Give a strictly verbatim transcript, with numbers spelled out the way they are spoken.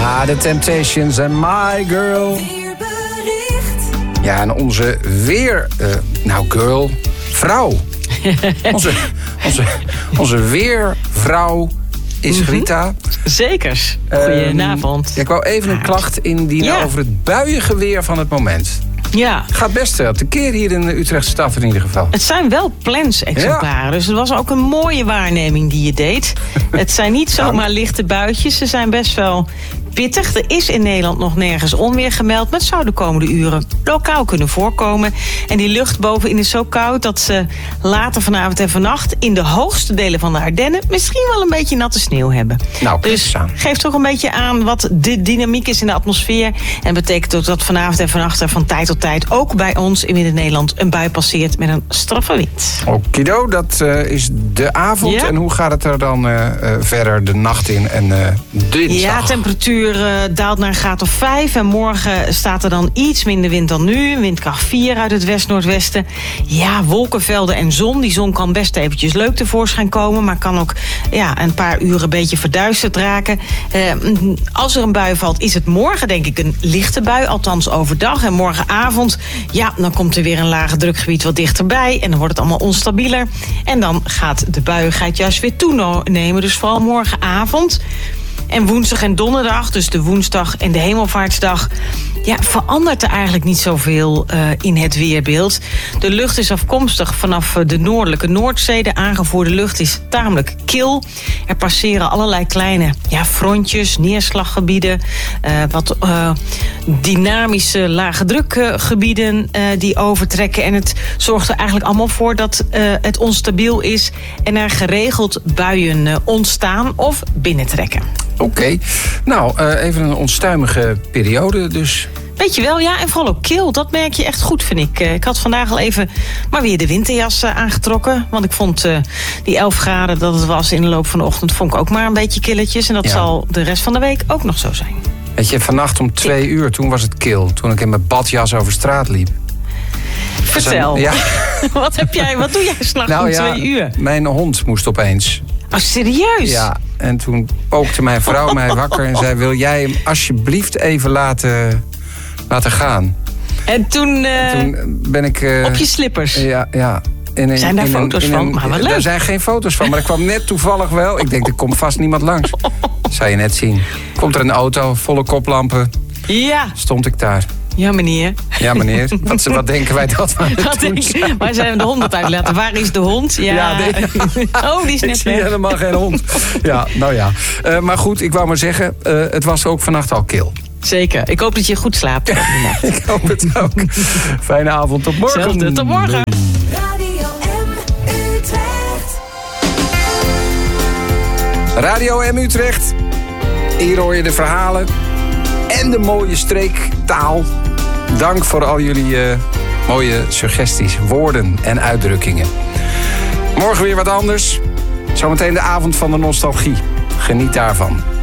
Ja, The Temptations en My Girl. Ja, en onze weer... Uh, nou, girl... Vrouw. onze, onze, onze weervrouw is mm-hmm. Rita. Zekers. Goedenavond. Um, ja, ik wou even een klacht indienen ja. over het buiige weer van het moment. Ja. Gaat best wel tekeer hier in de Utrechtse stad in ieder geval. Het zijn wel plans-exemplaren. Ja. Dus het was ook een mooie waarneming die je deed. Het zijn niet zomaar lichte buitjes. Ze zijn best wel pittig. Er is in Nederland nog nergens onweer gemeld. Maar het zou de komende uren lokaal kunnen voorkomen. En die lucht bovenin is zo koud dat ze later vanavond en vannacht in de hoogste delen van de Ardennen misschien wel een beetje natte sneeuw hebben. Nou, dus geeft toch een beetje aan wat de dynamiek is in de atmosfeer. En betekent ook dat vanavond en vannacht er van tijd tot tijd ook bij ons in Midden-Nederland een bui passeert met een straffe wind. Okido, dat uh, is de avond. Ja. En hoe gaat het er dan uh, uh, verder de nacht in en uh, dinsdag? Ja, temperatuur Uh, daalt naar een graad of vijf. En morgen staat er dan iets minder wind dan nu. Windkracht vier uit het west-noordwesten. Ja, wolkenvelden en zon. Die zon kan best eventjes leuk tevoorschijn komen. Maar kan ook ja, een paar uren een beetje verduisterd raken. Uh, als er een bui valt, is het morgen denk ik een lichte bui. Althans overdag. En morgenavond, ja, dan komt er weer een lage drukgebied wat dichterbij. En dan wordt het allemaal onstabieler. En dan gaat de buiigheid juist weer toenemen. Dus vooral morgenavond. En woensdag en donderdag, dus de woensdag en de hemelvaartsdag, ja, verandert er eigenlijk niet zoveel uh, in het weerbeeld. De lucht is afkomstig vanaf de noordelijke Noordzee. De aangevoerde lucht is tamelijk kil. Er passeren allerlei kleine ja, frontjes, neerslaggebieden, uh, wat uh, dynamische lage drukgebieden uh, die overtrekken. En het zorgt er eigenlijk allemaal voor dat uh, het onstabiel is en er geregeld buien uh, ontstaan of binnentrekken. Oké, okay. nou, uh, even een onstuimige periode dus. Weet je wel, ja, en vooral ook kil. Dat merk je echt goed, vind ik. Ik had vandaag al even maar weer de winterjas uh, aangetrokken. Want ik vond uh, die elf graden dat het was in de loop van de ochtend, vond ik ook maar een beetje killetjes. En dat ja. zal de rest van de week ook nog zo zijn. Weet je, vannacht om twee ik. uur, toen was het kil. Toen ik in mijn badjas over straat liep. Vertel. Ja. wat, heb jij, wat doe jij s'nachts nou, om ja, twee uur? Mijn hond moest opeens. Oh, serieus? Ja, en toen pookte mijn vrouw mij wakker en zei: wil jij hem alsjeblieft even laten, laten gaan? En toen, uh, en toen ben ik... Uh, op je slippers? Ja, ja. In een, zijn daar in foto's een, van? Een, maar wat leuk. Er zijn geen foto's van, maar er kwam net toevallig wel. Ik denk, er komt vast niemand langs. Dat zou je net zien. Komt er een auto, volle koplampen. Ja. Stond ik daar. Ja, meneer. Ja, meneer. Wat, wat denken wij dat we wat doen zijn? Waar zijn we de hond uitlaten? Waar is de hond? Ja, ja de... oh, die is net ik zie helemaal geen hond. Ja, nou ja. Uh, maar goed, ik wou maar zeggen, uh, het was ook vannacht al kil. Zeker. Ik hoop dat je goed slaapt. Ik hoop het ook. Fijne avond. Tot morgen. Zelfde, tot morgen. Radio M Utrecht. Radio M Utrecht. Hier hoor je de verhalen en de mooie streektaal. Dank voor al jullie uh, mooie suggesties, woorden en uitdrukkingen. Morgen weer wat anders. Zometeen de avond van de nostalgie. Geniet daarvan.